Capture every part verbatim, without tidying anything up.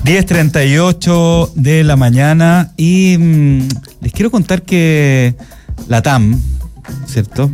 diez treinta y ocho de la mañana y mmm, les quiero contar que la T A M, ¿cierto?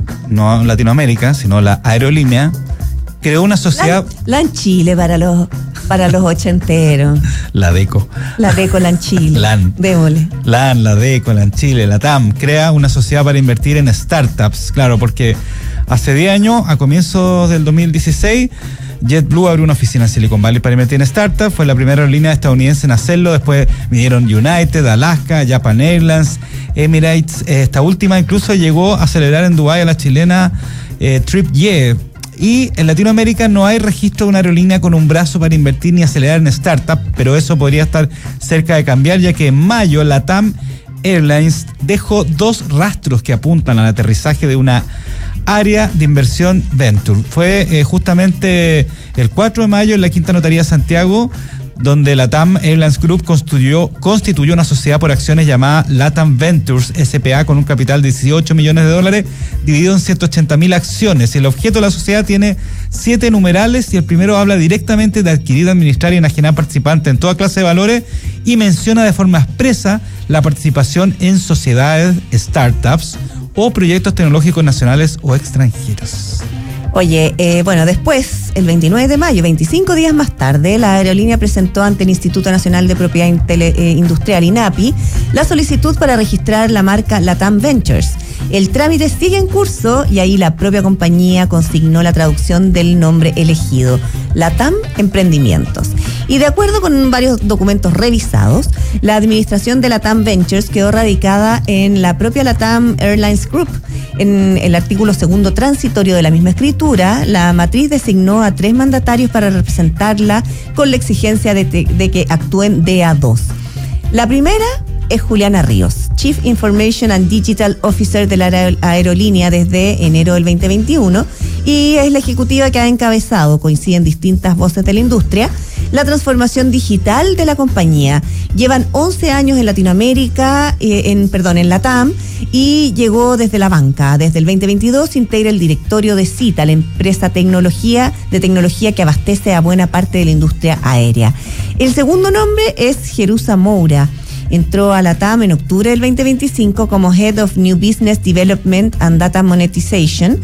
No Latinoamérica, sino la aerolínea, creó una sociedad... La, LAN Chile para los, para los ochenteros. La DECO. La DECO LAN Chile. LAN. Démosle. LAN, la DECO, LAN Chile, la T A M, crea una sociedad para invertir en startups. Claro, porque hace diez años, a comienzos del dos mil dieciséis, JetBlue abrió una oficina en Silicon Valley para invertir en startups. Fue la primera aerolínea estadounidense en hacerlo. Después vinieron United, Alaska, Japan Airlines, Emirates. Esta última incluso llegó a celebrar en Dubái a la chilena eh, TripYe. Y en Latinoamérica no hay registro de una aerolínea con un brazo para invertir ni acelerar en startups, pero eso podría estar cerca de cambiar, ya que en mayo la T A M Airlines dejó dos rastros que apuntan al aterrizaje de una área de inversión venture. Fue eh, justamente el cuatro de mayo en la Quinta Notaría de Santiago, donde la T A M Airlines Group constituyó, constituyó una sociedad por acciones llamada LATAM Ventures S P A con un capital de dieciocho millones de dólares dividido en ciento ochenta mil acciones. Y el objeto de la sociedad tiene siete numerales y el primero habla directamente de adquirir, administrar y enajenar participantes en toda clase de valores y menciona de forma expresa la participación en sociedades, startups o proyectos tecnológicos nacionales o extranjeros. Oye, eh, bueno, después, el veintinueve de mayo, veinticinco días más tarde, la aerolínea presentó ante el Instituto Nacional de Propiedad Intele- eh, Industrial, INAPI, la solicitud para registrar la marca LATAM Ventures. El trámite sigue en curso y ahí la propia compañía consignó la traducción del nombre elegido, LATAM Emprendimientos. Y de acuerdo con varios documentos revisados, la administración de LATAM Ventures quedó radicada en la propia LATAM Airlines Group. En el artículo segundo transitorio de la misma escritura, la matriz designó a tres mandatarios para representarla con la exigencia de, te, de que actúen de a dos. La primera es Juliana Ríos, Chief Information and Digital Officer de la aerolínea desde enero del veinte veintiuno, y es la ejecutiva que ha encabezado, coinciden distintas voces de la industria, la transformación digital de la compañía. Llevan once años en Latinoamérica, eh, en perdón, en la T A M, y llegó desde la banca. Desde el veinte veintidós integra el directorio de Cita, la empresa tecnología de tecnología que abastece a buena parte de la industria aérea. El segundo nombre es Jerusa Moura. Entró a la T A M en octubre del veinte veinticinco como Head of New Business Development and Data Monetization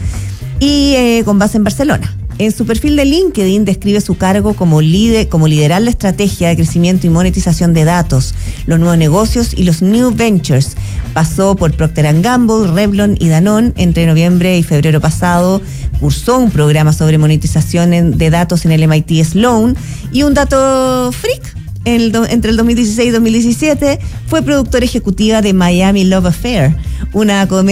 y eh, con base en Barcelona. En su perfil de LinkedIn describe su cargo como líder, como liderar la estrategia de crecimiento y monetización de datos, los nuevos negocios y los new ventures. Pasó por Procter and Gamble, Revlon y Danone. Entre noviembre y febrero pasado cursó un programa sobre monetización de datos en el M I T Sloan. Y un dato freak: El do, entre el dos mil dieciséis y dos mil diecisiete fue productora ejecutiva de Miami Love Affair, una comedia